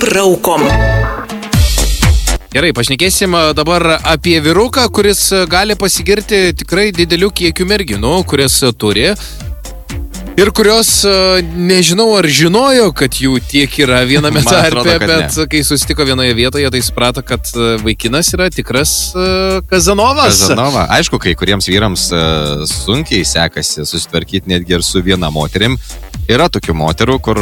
raukom. Gerai, pašnekėsim dabar apie vyruką, kuris gali pasigirti tikrai dideliu kiekiu merginų, kurias turi. Ir kurios, nežinau ar žinojo, kad jų tiek yra viename tarpe, bet kai susitiko vienoje vietoje, tai suprato, kad vaikinas yra tikras Kazanovas. Kazanova. Aišku, kai kuriems vyrams sunkiai sekasi susitvarkyti netgi ir su viena moterim. Yra tokių moterų, kur,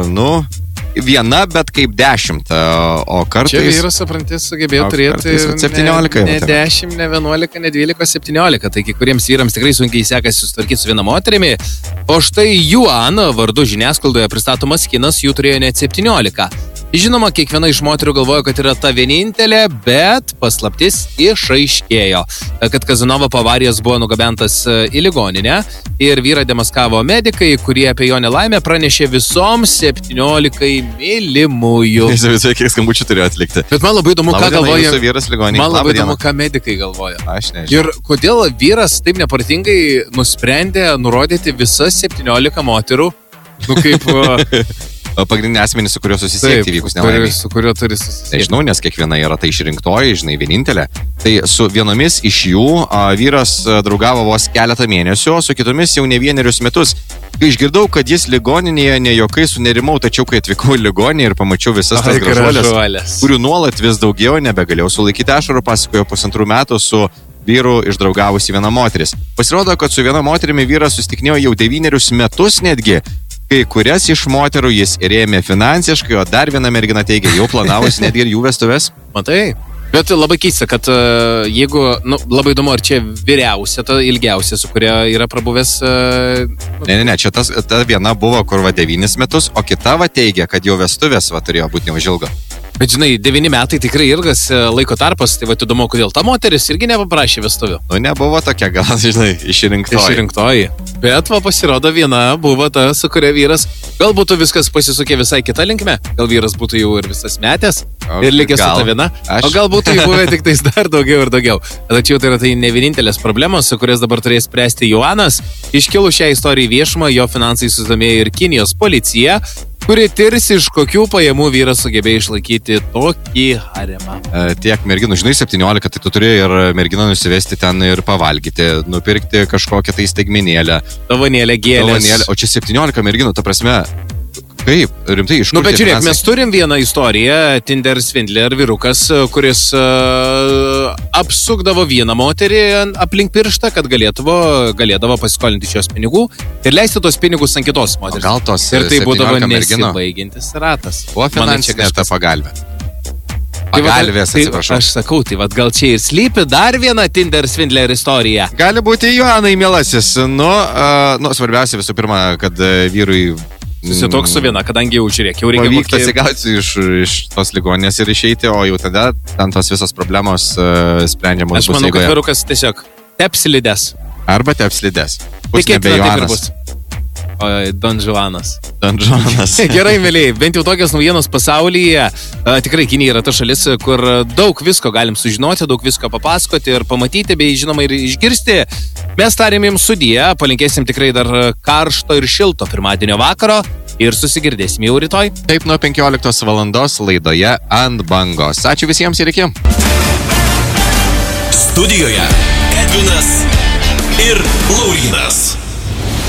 viena, bet kaip 10, o kartais... Čia vyras, suprantis, sugebėjo turėti 17, ne 10, ne 11, ne 12, 17. Tai kai kuriems vyrams tikrai sunkiai sekasi susitvarkyti su viena moterimi. O štai Juan, vardu žiniasklaidoje pristatomas kinas, jų turėjo net 17. Žinoma, kiekviena iš moterų galvojo, kad yra ta vienintelė, bet paslaptis išaiškėjo, kad Kazanova po avarijos buvo nugabentas į ligoninę ir vyrą demaskavo medikai, kurie apie jo nelaimę pranešė visoms 17 mylimųjų. Įsivaizduoju, kiek skambučių turėjo atlikti. Bet man labai įdomu, ką galvoja. Man labai įdomu, ką medikai galvoja. Aš nežinau. Ir kodėl vyras taip nepratingai nusprendė nurodyti visas 17 moterų, kaip... Pagrindinė asmenys, su kuriuo susisiekti vykus nelaimė. Su kuriuo turi susisiekti. Nežinau, nes kiekviena yra tai išrinktoji, žinai, vienintelė. Tai su vienomis iš jų vyras draugavo vos keletą mėnesių, o su kitomis jau ne vienerius metus. Kai išgirdau, kad jis ligoninėje ne jokai sunerimau, tačiau kai atvykau į ligoninę ir pamačiau visas tas gražuolės, kurių nuolat vis daugiau, nebegalėjau sulaikyti ašarų, pasakojo 1,5 metų su vyru išdraugavusi viena moteris. Pasirodo, kad su viena moterimi vyras susitikinėjo jau 9 metus netgi. Kai kurias iš moterų jis rėmė finansiškai, o dar viena mergina teigia, jau planavusi netgi ir jų vestuves. Matai? Bet labai keista, kad jeigu, labai įdomu, ar čia vyriausia, ta ilgiausia, su kuria yra prabuvęs... Ne, čia ta viena buvo, kur 9 metus, o kita teigia, kad jau vestuvės turėjo būti neužilgo. Bet žinai, 9 metai tikrai ilgas laiko tarpas, tai įdomu, kodėl ta moteris irgi nepaprašė vestuvių. Nebuvo tokia, gal, žinai, išrinktoji. Bet pasirodo viena buvo ta, su kuria vyras, gal būtų viskas pasisukė visai kitą linkme, gal vyras būtų jau ir visas metęs ir likęs su ta viena, o gal būtų jau buvę tik tais dar daugiau ir daugiau. Tačiau tai yra ne vienintelės problemos, su kurias dabar turės spręsti Juanas. Iškilus šią istoriją viešumą, jo finansai susidomėjo ir Kinijos policija, kuri tirsi, iš kokių pajamų vyras sugebėjo išlaikyti tokį haremą. Tiek merginų, žinai, 17, tai tu turi ir merginą nusivesti ten ir pavalgyti, nupirkti kažkokią tai staigmenėlę. Dovanėlę, gėlės. O čia 17 merginų, ta prasme, kaip, rimtai, iš kur? Bet žiūrėk, mes turim vieną istoriją, Tinder Swindler vyrukas, kuris apsukdavo vieną moterį aplink pirštą, kad galėdavo pasiskolinti iš jos pinigų ir leisti tos pinigus ant kitos moteris. Gal tos ir tai būdavo nesibaigiantis ratas. Buvo finansinė ta pagalbė. Pagalbės, atsiprašau. Aš sakau, tai gal čia ir slypi dar viena Tinder Swindler istorija. Gali būti, Joanai, mielasis. Svarbiausia visų pirma, kad vyrui susitoks su viena, kadangi jau žiūrėk, jau reikia pavykti atsigauti iš tos ligoninės ir išeiti, o jau tada ten tos visos problemos sprendžiamos bus. Aš manau, kad vyrukas tiesiog tepslidės. Arba tepslidės. Bus nebe Joanas. O Don Juanas. Gerai, mėlyje, bent jau tokios naujienos pasaulyje. Tikrai Kinija yra ta šalis, kur daug visko galim sužinoti, daug visko papasakoti ir pamatyti, bei žinoma ir išgirsti. Mes tarėm jums sudie, palinkėsim tikrai dar karšto ir šilto pirmadienio vakaro ir susigirdėsim jau rytoj. Taip, nuo 15 valandos laidoje Ant bangos. Ačiū visiems ir iki. Studijoje Edvinas ir Laurynas.